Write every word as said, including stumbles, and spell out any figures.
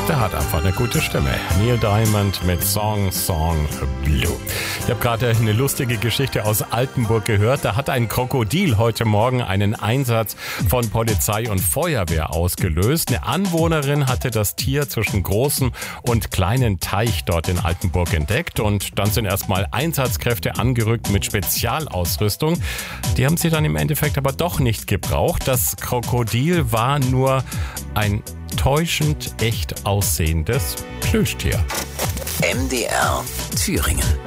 Der hat einfach eine gute Stimme. Neil Diamond mit Song, Song, Blue. Ich habe gerade eine lustige Geschichte aus Altenburg gehört. Da hat ein Krokodil heute Morgen einen Einsatz von Polizei und Feuerwehr ausgelöst. Eine Anwohnerin hatte das Tier zwischen großem und kleinen Teich dort in Altenburg entdeckt. Und dann sind erstmal Einsatzkräfte angerückt mit Spezialausrüstung. Die haben sie dann im Endeffekt aber doch nicht gebraucht. Das Krokodil war nur ein täuschend echt aussehendes Plüschtier. M D R Thüringen.